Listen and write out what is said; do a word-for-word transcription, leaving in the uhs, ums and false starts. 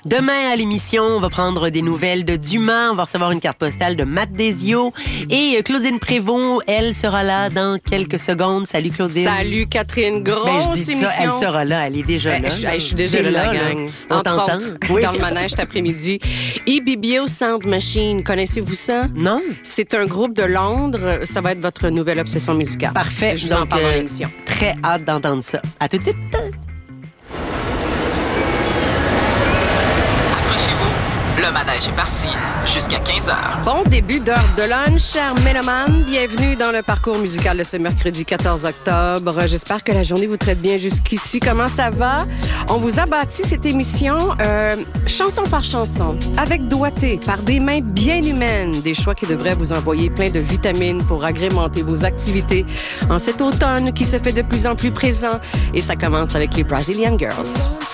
Demain à l'émission, on va prendre des nouvelles de Dumas. On va recevoir une carte postale de Matt Desio. Et Claudine Prévost, elle sera là dans quelques secondes. Salut Claudine. Salut Catherine, grosse ben, je dis émission. Ça, elle sera là, elle est déjà ben, là. Je, je suis déjà là, la gang. On Entre t'entend? autres, Oui. dans le manège cet après-midi. E B B O Sound Machine, connaissez-vous ça? Non? C'est un groupe de Londres. Ça va être votre nouvelle obsession musicale. Parfait. Je vous en Donc, parle dans euh, l'émission. Très hâte d'entendre ça. À tout de suite. Accrochez-vous, le manège est parti jusqu'à quinze heures. Bon début d'heure de lunch, chers mélomanes. Bienvenue dans le parcours musical de ce mercredi quatorze octobre. J'espère que la journée vous traite bien jusqu'ici. Comment ça va? On vous a bâti cette émission euh, chanson par chanson, avec doigté, par des mains bien humaines. Des choix qui devraient vous envoyer plein de vitamines pour agrémenter vos activités en cet automne qui se fait de plus en plus présent. Et ça commence avec les Brazilian Girls.